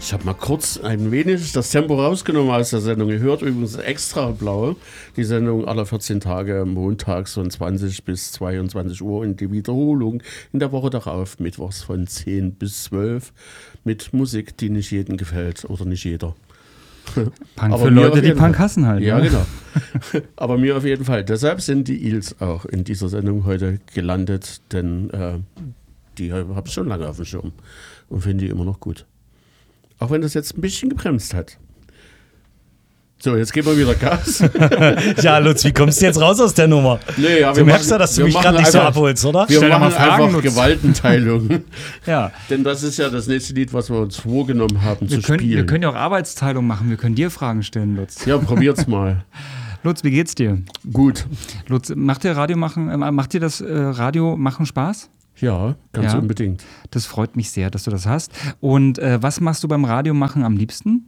Ich habe mal kurz ein wenig das Tempo rausgenommen aus der Sendung. Ihr hört übrigens extra blaue, die Sendung alle 14 Tage montags von 20 bis 22 Uhr und die Wiederholung in der Woche darauf, mittwochs von 10 bis 12 mit Musik, die nicht jedem gefällt oder nicht jeder. Punk aber für Leute, die Punk hassen halt. Ja, genau. Aber mir auf jeden Fall. Deshalb sind die Eels auch in dieser Sendung heute gelandet, denn die habe ich schon lange auf dem Schirm und finde die immer noch gut. Auch wenn das jetzt ein bisschen gebremst hat. So, jetzt geben wir wieder Gas. Ja, Lutz, wie kommst du jetzt raus aus der Nummer? Nee, ja, du merkst ja, dass du mich gerade nicht so abholst, oder? Wir machen einfach Gewaltenteilung. Ja. Denn das ist ja das nächste Lied, was wir uns vorgenommen haben zu spielen. Wir können ja auch Arbeitsteilung machen. Wir können dir Fragen stellen, Lutz. Ja, probiert's mal. Lutz, wie geht's dir? Gut. Lutz, macht dir das Radio machen Spaß? Ja, ganz unbedingt. Das freut mich sehr, dass du das hast. Und was machst du beim Radio machen am liebsten?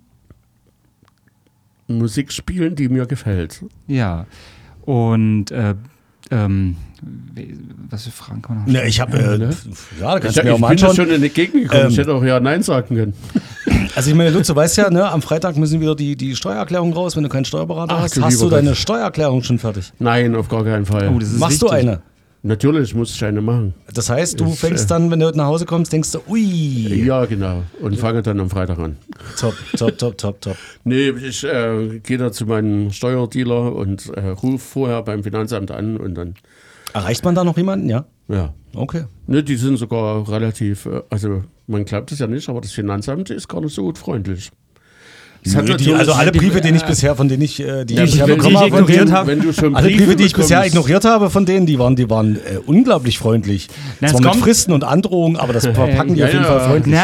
Musik spielen, die mir gefällt. Ja. Und was für Fragen kann man noch stellen? Ich habe da kannst du mir auch mal anschauen. Ich bin schon schon entgegengekommen. Ich hätte auch ja Nein sagen können. Also ich meine, Lutz, du weißt ja, ne, am Freitag müssen wieder die Steuererklärung raus, wenn du keinen Steuerberater hast du deine Steuererklärung schon fertig? Nein, auf gar keinen Fall. Oh, das ist Machst wichtig. du eine? Natürlich muss ich eine machen. Das heißt, du fängst dann, wenn du nach Hause kommst, denkst du, ui. Ja, genau. Und fange dann am Freitag an. Top. Nee, ich gehe da zu meinem Steuerdealer und rufe vorher beim Finanzamt an und dann... Erreicht man da noch jemanden, ja? Ja. Okay. Ne, die sind sogar relativ, also man glaubt es ja nicht, aber das Finanzamt ist gar nicht so gut freundlich. Also alle Briefe, die ich bisher ignoriert habe, alle Briefe, die ich bisher ignoriert habe von denen, die waren unglaublich freundlich. Zwar mit Fristen und Androhungen, aber das verpacken die auf jeden Fall freundlich.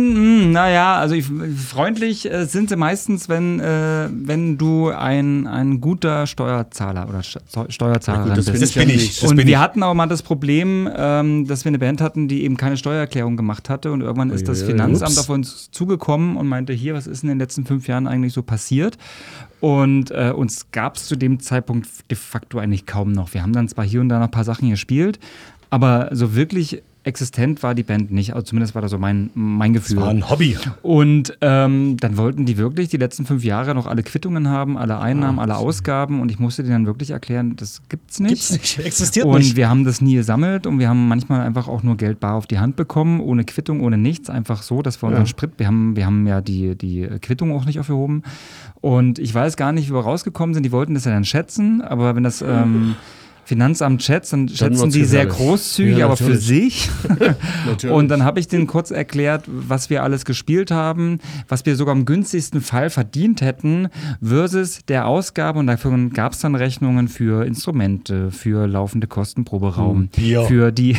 Naja, also freundlich sind sie meistens, wenn du ein guter Steuerzahler oder Steuerzahlerin bist. Das bin ich. Und wir hatten auch mal das Problem, dass wir eine Band hatten, die eben keine Steuererklärung gemacht hatte und irgendwann ist das Finanzamt auf uns zugekommen und meinte, hier, was ist in den letzten 5 Jahren eigentlich so passiert? Und uns gab es zu dem Zeitpunkt de facto eigentlich kaum noch. Wir haben dann zwar hier und da noch ein paar Sachen gespielt, aber so wirklich existent war die Band nicht. Also zumindest war das so mein Gefühl. Das war ein Hobby. Und dann wollten die wirklich die letzten 5 Jahre noch alle Quittungen haben, alle Einnahmen, alle Ausgaben. Und ich musste denen dann wirklich erklären, das gibt's nicht. Existiert und nicht. Und wir haben das nie gesammelt und wir haben manchmal einfach auch nur Geld bar auf die Hand bekommen, ohne Quittung, ohne nichts. Einfach so, dass wir unseren Sprit, wir haben ja die Quittung auch nicht aufgehoben. Und ich weiß gar nicht, wie wir rausgekommen sind. Die wollten das ja dann schätzen, aber wenn das Finanzamt schätzt, dann schätzen die sehr großzügig, aber für sich. Und dann habe ich denen kurz erklärt, was wir alles gespielt haben, was wir sogar im günstigsten Fall verdient hätten, versus der Ausgabe. Und dafür gab es dann Rechnungen für Instrumente, für laufende Kosten, Proberaum, für die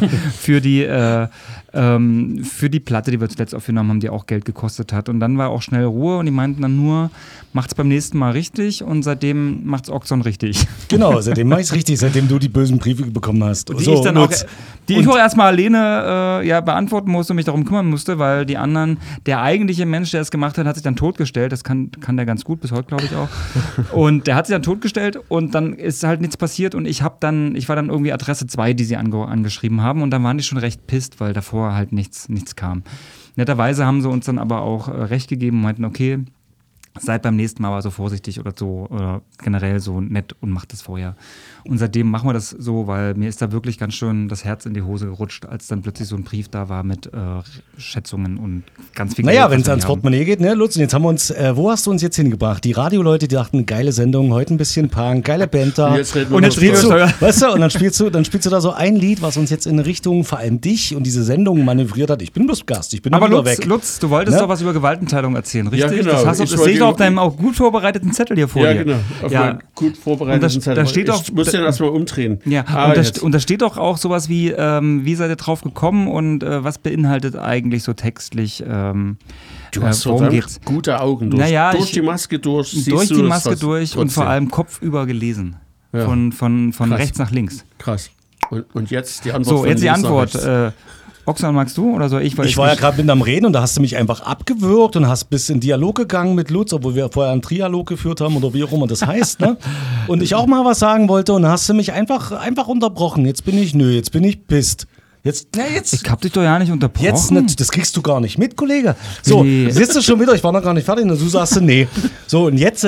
Platte, die wir zuletzt aufgenommen haben, die auch Geld gekostet hat. Und dann war auch schnell Ruhe und die meinten dann nur, macht's beim nächsten Mal richtig und seitdem macht's Oxon richtig. Genau, seitdem mach ich's richtig, seitdem du die bösen Briefe bekommen hast. Die ich dann auch erstmal alleine beantworten musste und mich darum kümmern musste, weil die anderen, der eigentliche Mensch, der es gemacht hat, hat sich dann totgestellt. Das kann der ganz gut, bis heute glaube ich auch. Und der hat sich dann totgestellt und dann ist halt nichts passiert und ich war dann irgendwie Adresse 2, die sie angeschrieben haben und dann waren die schon recht pisst, weil davor halt nichts kam. Netterweise haben sie uns dann aber auch recht gegeben und meinten, okay, seid beim nächsten Mal aber so vorsichtig oder so oder generell so nett und macht das vorher. Und seitdem machen wir das so, weil mir ist da wirklich ganz schön das Herz in die Hose gerutscht, als dann plötzlich so ein Brief da war mit Schätzungen und ganz viel Geld. Naja, wenn es ans Portemonnaie geht, ne, Lutz, und jetzt haben wir uns, wo hast du uns jetzt hingebracht? Die Radioleute, die dachten, geile Sendung, heute ein bisschen Punk, geile Band da. Und dann spielst du, weißt du, und dann spielst du da so ein Lied, was uns jetzt in Richtung vor allem dich und diese Sendung manövriert hat. Ich bin bloß Gast, ich bin aber wieder weg. Lutz, du wolltest doch was über Gewaltenteilung erzählen, richtig? Ja, genau. Das sehe ich auf deinem auch gut vorbereiteten Zettel hier vor dir. Ja, genau. Auf meinem gut vorbereiteten Zettel. Ich muss den erstmal umdrehen. Ja, und da steht doch auch sowas wie seid ihr drauf gekommen und was beinhaltet eigentlich so textlich, du hast verdammt gute Augen durch die Maske durch. Durch die Maske durch und vor allem kopfüber gelesen. Ja. Von rechts nach links. Krass. Und jetzt die Antwort. So, jetzt die Antwort. Oxan, magst du oder soll ich? Ich war ja gerade mit am Reden und da hast du mich einfach abgewürgt und hast bis in Dialog gegangen mit Lutz, obwohl wir vorher einen Trialog geführt haben oder wie auch immer das heißt. Ne? Und ich auch mal was sagen wollte und dann hast du mich einfach unterbrochen. Jetzt bin ich pisst. Jetzt. Ich hab dich doch ja nicht unterbrochen. Jetzt, das kriegst du gar nicht mit, Kollege. So, sitzt du schon wieder, ich war noch gar nicht fertig, und du sagst, nee. So, und jetzt,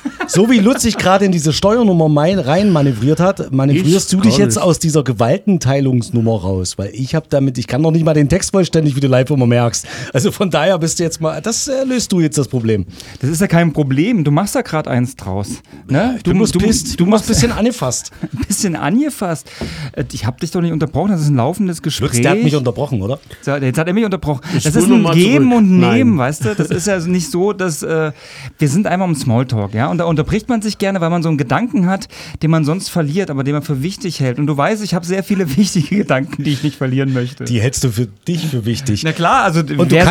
so wie Lutz sich gerade in diese Steuernummer rein manövriert hat, manövrierst du dich jetzt aus dieser Gewaltenteilungsnummer raus, weil ich kann doch nicht mal den Text vollständig, wie du live immer merkst. Also von daher bist du jetzt mal, das löst du jetzt das Problem. Das ist ja kein Problem, du machst da gerade eins draus. Ne? Du machst ein bisschen angefasst. Ein bisschen angefasst. Ich hab dich doch nicht unterbrochen, das ist ein laufendes Gespräch. Lutz, der hat mich unterbrochen, oder? So, jetzt hat er mich unterbrochen. Das ist ein Geben und Nehmen, weißt du? Das ist ja nicht so, dass wir sind einfach im Smalltalk, ja? Und da unterbricht man sich gerne, weil man so einen Gedanken hat, den man sonst verliert, aber den man für wichtig hält. Und du weißt, ich habe sehr viele wichtige Gedanken, die ich nicht verlieren möchte. Die hältst du für dich für wichtig. Na klar, also wer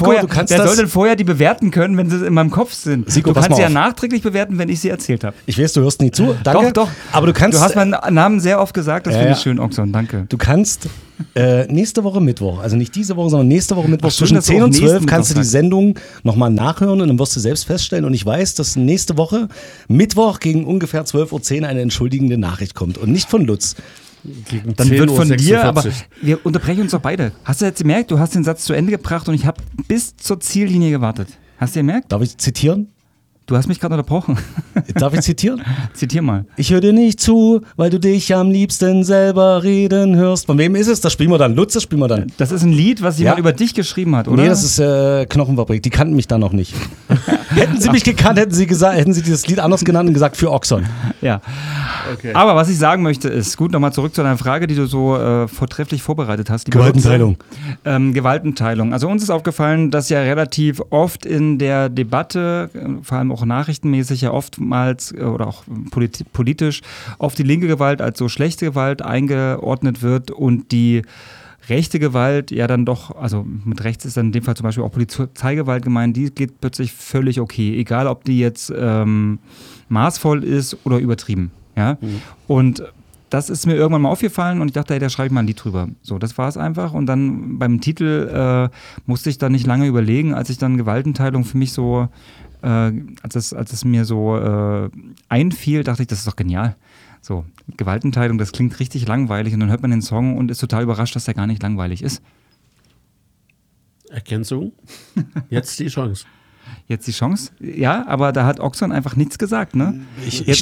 soll denn vorher die bewerten können, wenn sie in meinem Kopf sind? Siko, du kannst sie ja nachträglich bewerten, wenn ich sie erzählt habe. Ich weiß, du hörst nie zu. Danke. Doch. Aber du hast meinen Namen sehr oft gesagt, das finde ich schön, Oxon, danke. Du kannst nächste Woche Mittwoch, also nicht diese Woche, sondern nächste Woche Mittwoch zwischen 10 und 12 kannst du die Sendung nochmal nachhören und dann wirst du selbst feststellen. Und ich weiß, dass nächste Woche Mittwoch gegen ungefähr 12:10 Uhr eine entschuldigende Nachricht kommt und nicht von Lutz. Dann wird von dir, aber wir unterbrechen uns doch beide. Hast du jetzt gemerkt, du hast den Satz zu Ende gebracht und ich habe bis zur Ziellinie gewartet. Hast du gemerkt? Darf ich zitieren? Du hast mich gerade unterbrochen. Darf ich zitieren? Zitier mal. Ich höre dir nicht zu, weil du dich am liebsten selber reden hörst. Von wem ist es? Das spielen wir dann. Lutz, das spielen wir dann. Das ist ein Lied, was jemand über dich geschrieben hat, oder? Nee, das ist Knochenfabrik. Die kannten mich da noch nicht. Hätten sie mich gekannt, hätten sie dieses Lied anders genannt und gesagt für Oxon. Ja. Okay. Aber was ich sagen möchte ist, gut, nochmal zurück zu deiner Frage, die du so vortrefflich vorbereitet hast. Gewaltenteilung. Gewaltenteilung. Also uns ist aufgefallen, dass ja relativ oft in der Debatte, vor allem auch nachrichtenmäßig, ja oftmals oder auch politisch, oft die linke Gewalt als so schlechte Gewalt eingeordnet wird und die rechte Gewalt ja dann doch, also mit rechts ist dann in dem Fall zum Beispiel auch Polizeigewalt gemeint, die geht plötzlich völlig okay, egal ob die jetzt maßvoll ist oder übertrieben. Ja? Mhm. Und das ist mir irgendwann mal aufgefallen und ich dachte, hey, da schreibe ich mal ein Lied drüber. So, das war es einfach. Und dann beim Titel musste ich dann nicht lange überlegen, als ich dann Gewaltenteilung für mich so, als es mir so einfiel, dachte ich, das ist doch genial. So, Gewaltenteilung, das klingt richtig langweilig und dann hört man den Song und ist total überrascht, dass der gar nicht langweilig ist. Erkennung? Jetzt die Chance. Jetzt die Chance? Ja, aber da hat Oxon einfach nichts gesagt, ne? Ich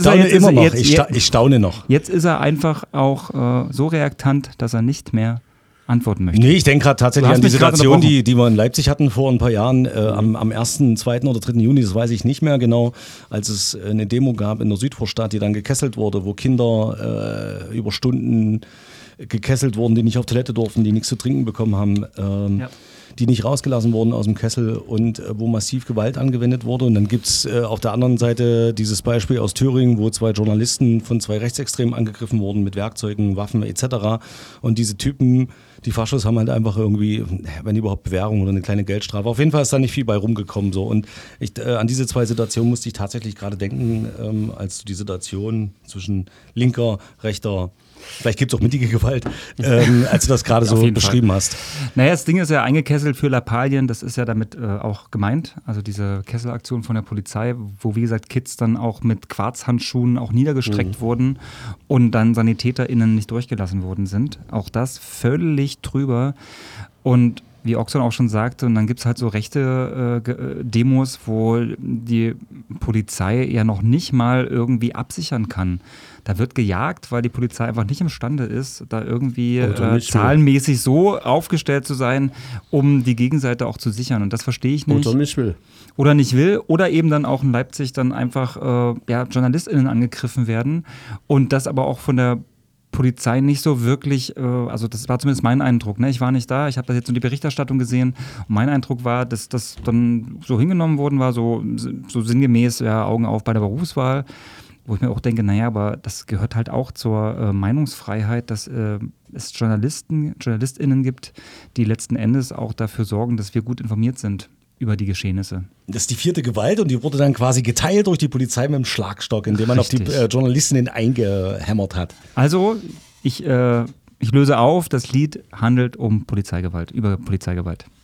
staune noch. Jetzt ist er einfach auch so reaktant, dass er nicht mehr antworten möchte. Nee, ich denke gerade tatsächlich an die Situation, die wir in Leipzig hatten vor ein paar Jahren, am 1., 2. oder 3. Juni, das weiß ich nicht mehr genau, als es eine Demo gab in der Südvorstadt, die dann gekesselt wurde, wo Kinder über Stunden gekesselt wurden, die nicht auf Toilette durften, die nichts zu trinken bekommen haben. Die nicht rausgelassen wurden aus dem Kessel und wo massiv Gewalt angewendet wurde. Und dann gibt es auf der anderen Seite dieses Beispiel aus Thüringen, wo 2 Journalisten von 2 Rechtsextremen angegriffen wurden mit Werkzeugen, Waffen etc. Und diese Typen, die Faschos, haben halt einfach irgendwie, wenn überhaupt, Bewährung oder eine kleine Geldstrafe. Auf jeden Fall ist da nicht viel bei rumgekommen. So. Und an diese 2 Situationen musste ich tatsächlich gerade denken, als du die Situation zwischen linker, rechter, vielleicht gibt es auch mittige Gewalt, als du das gerade so beschrieben hast. Naja, das Ding ist ja eingekesselt für Lappalien, das ist ja damit auch gemeint. Also diese Kesselaktion von der Polizei, wo wie gesagt Kids dann auch mit Quarzhandschuhen auch niedergestreckt wurden und dann SanitäterInnen nicht durchgelassen worden sind. Auch das völlig drüber. Und wie Oxon auch schon sagte, und dann gibt es halt so rechte Demos, wo die Polizei ja noch nicht mal irgendwie absichern kann. Da wird gejagt, weil die Polizei einfach nicht imstande ist, da irgendwie zahlenmäßig so aufgestellt zu sein, um die Gegenseite auch zu sichern. Und das verstehe ich nicht. Oder nicht will. Oder nicht will. Oder eben dann auch in Leipzig dann einfach JournalistInnen angegriffen werden. Und das aber auch von der Polizei nicht so wirklich, also das war zumindest mein Eindruck, ne? Ich war nicht da, ich habe das jetzt nur die Berichterstattung gesehen und mein Eindruck war, dass das dann so hingenommen worden war, so sinngemäß, ja, Augen auf bei der Berufswahl, wo ich mir auch denke, naja, aber das gehört halt auch zur Meinungsfreiheit, dass es JournalistInnen gibt, die letzten Endes auch dafür sorgen, dass wir gut informiert sind über die Geschehnisse. Das ist die 4. Gewalt und die wurde dann quasi geteilt durch die Polizei mit dem Schlagstock, indem man auf die Journalistinnen eingehämmert hat. Also, ich löse auf, das Lied handelt um Polizeigewalt, über Polizeigewalt.